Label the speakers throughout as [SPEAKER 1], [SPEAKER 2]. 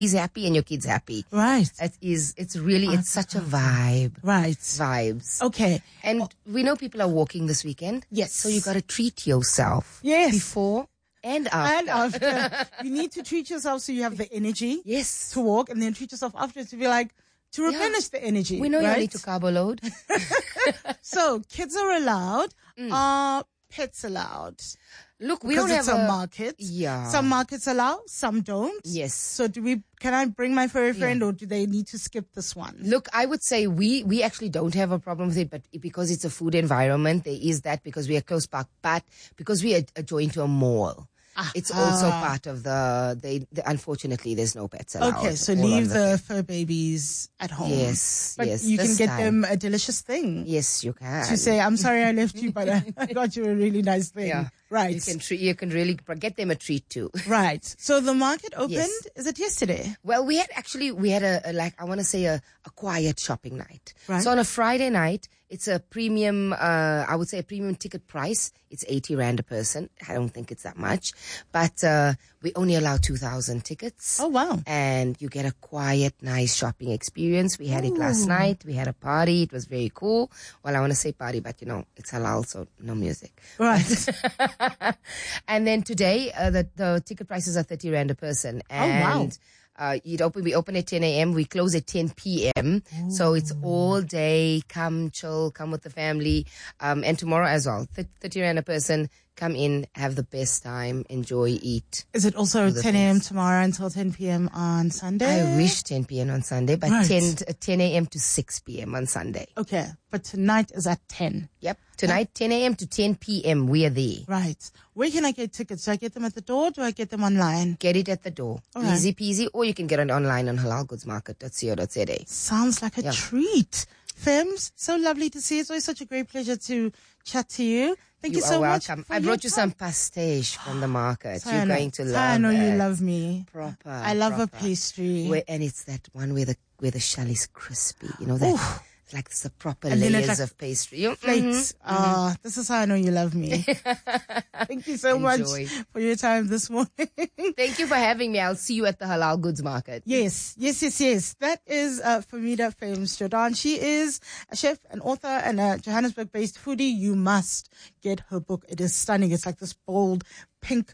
[SPEAKER 1] He's happy and your kid's happy.
[SPEAKER 2] Right.
[SPEAKER 1] It's such a vibe.
[SPEAKER 2] Right.
[SPEAKER 1] Vibes.
[SPEAKER 2] Okay.
[SPEAKER 1] And we know people are walking this weekend.
[SPEAKER 2] Yes.
[SPEAKER 1] So you got to treat yourself.
[SPEAKER 2] Yes.
[SPEAKER 1] Before and after.
[SPEAKER 2] And after. You need to treat yourself so you have the energy.
[SPEAKER 1] Yes.
[SPEAKER 2] To walk, and then treat yourself after to be like, to replenish the energy.
[SPEAKER 1] We know
[SPEAKER 2] right?
[SPEAKER 1] you need to carbo load.
[SPEAKER 2] So kids are allowed. Are pets allowed?
[SPEAKER 1] Look, we don't have
[SPEAKER 2] a market.
[SPEAKER 1] Yeah.
[SPEAKER 2] Some markets allow, some don't.
[SPEAKER 1] Yes.
[SPEAKER 2] So can I bring my furry friend or do they need to skip this one?
[SPEAKER 1] Look, I would say we actually don't have a problem with it, but because it's a food environment, there is that because we are close back, but because we are adjoined to a mall. It's also part of unfortunately, there's no pets allowed.
[SPEAKER 2] Okay, so leave the fur babies at home.
[SPEAKER 1] Yes,
[SPEAKER 2] but
[SPEAKER 1] yes.
[SPEAKER 2] you can get them a delicious thing.
[SPEAKER 1] Yes, you can.
[SPEAKER 2] To say, I'm sorry I left you, but I got you a really nice thing.
[SPEAKER 1] Yeah.
[SPEAKER 2] Right.
[SPEAKER 1] You can really get them a treat too.
[SPEAKER 2] Right. So the market opened, is it yesterday?
[SPEAKER 1] Well, we had a quiet shopping night.
[SPEAKER 2] Right.
[SPEAKER 1] So on a Friday night, it's a premium, I would say a premium ticket price. It's 80 Rand a person. I don't think it's that much, but, we only allow 2,000 tickets.
[SPEAKER 2] Oh, wow.
[SPEAKER 1] And you get a quiet, nice shopping experience. We had it last night. We had a party. It was very cool. Well, I want to say party, but it's halal, so no music.
[SPEAKER 2] Right.
[SPEAKER 1] And then today, the ticket prices are 30 Rand a person. And, we open at 10 a.m. We close at 10 p.m. Ooh. So it's all day. Come chill, come with the family. And tomorrow as well, 30 Rand a person. Come in, have the best time, enjoy, eat.
[SPEAKER 2] Is it also 10 a.m. tomorrow until 10 p.m. on Sunday?
[SPEAKER 1] I wish 10 p.m. on Sunday, but
[SPEAKER 2] right.
[SPEAKER 1] 10 a.m. to 6 p.m. on Sunday.
[SPEAKER 2] Okay, but tonight is at 10.
[SPEAKER 1] Yep, tonight 10 a.m. to 10 p.m. we are there.
[SPEAKER 2] Right. Where can I get tickets? Do I get them at the door or do I get them online?
[SPEAKER 1] Get it at the door. All easy right. peasy, or you can get it online on halalgoodsmarket.co.za.
[SPEAKER 2] Sounds like a treat. Fems, so lovely to see you. It's always such a great pleasure to chat to you. Thank you so much.
[SPEAKER 1] I brought you some pastiche from the market. You're going to love it.
[SPEAKER 2] I know you love me.
[SPEAKER 1] Proper.
[SPEAKER 2] I love a pastry.
[SPEAKER 1] And it's that one where the shell is crispy. You know that. Oof. Like the proper layers of pastry.
[SPEAKER 2] Flakes. This is how I know you love me. Thank you so much for your time this morning.
[SPEAKER 1] Thank you for having me. I'll see you at the Halal Goods Market.
[SPEAKER 2] Yes. That is Famida Fems Jordan. She is a chef, an author, and a Johannesburg-based foodie. You must get her book. It is stunning. It's like this bold pink,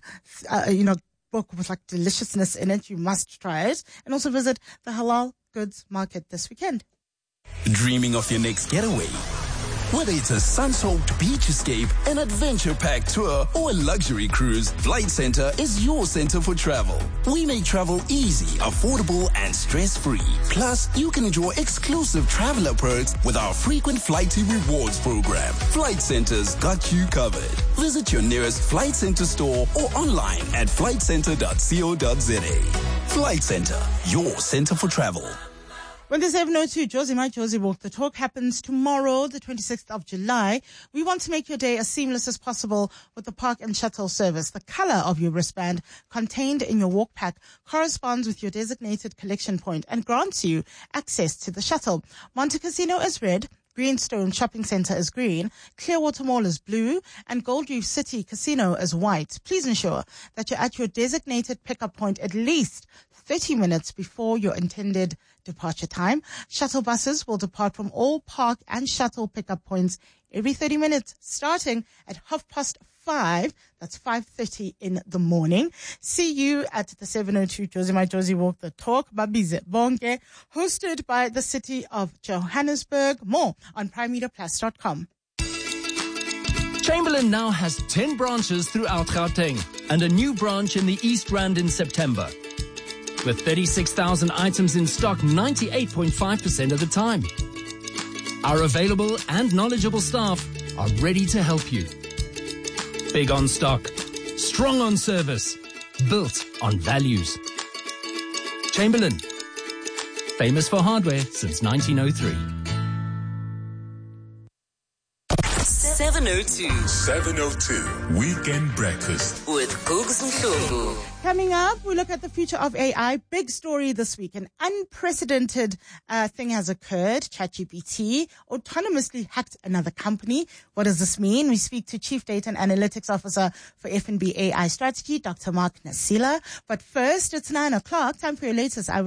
[SPEAKER 2] book with like deliciousness in it. You must try it. And also visit the Halal Goods Market this weekend.
[SPEAKER 3] Dreaming of your next getaway? Whether it's a sun-soaked beach escape, an adventure-packed tour, or a luxury cruise, Flight Centre is your center for travel. We make travel easy, affordable, and stress-free. Plus, you can enjoy exclusive traveler perks with our frequent Flighty Rewards program. Flight Centre's got you covered. Visit your nearest Flight Centre store or online at flightcentre.co.za. Flight Centre, your center for travel.
[SPEAKER 2] When the 702 Josie My Josie Walk the Talk happens tomorrow, the 26th of July, we want to make your day as seamless as possible with the Park and Shuttle service. The color of your wristband contained in your walk pack corresponds with your designated collection point and grants you access to the shuttle. Monte Casino is red, Greenstone Shopping Centre is green, Clearwater Mall is blue, and Gold Reef City Casino is white. Please ensure that you're at your designated pickup point at least 30 minutes before your intended departure time. Shuttle buses will depart from all park and shuttle pickup points every 30 minutes, starting at 5:30. That's 5:30 in the morning. See you at the 702 Josie My Josie Walk the Talk, Babize Bonke, hosted by the City of Johannesburg. More on primemeterplus.com.
[SPEAKER 4] Chamberlain now has 10 branches throughout Gauteng and a new branch in the East Rand in September. With 36,000 items in stock 98.5% of the time. Our available and knowledgeable staff are ready to help you. Big on stock, strong on service, built on values. Chamberlain, famous for hardware since 1903.
[SPEAKER 5] 702.
[SPEAKER 6] 702 Weekend Breakfast
[SPEAKER 5] With Googs Mhlungu.
[SPEAKER 2] Coming up, we look at the future of AI. Big story this week. An unprecedented thing has occurred. ChatGPT autonomously hacked another company. What does this mean? We speak to Chief Data and Analytics Officer for FNB AI Strategy, Dr. Mark Nasila. But first, it's 9 o'clock. Time for your latest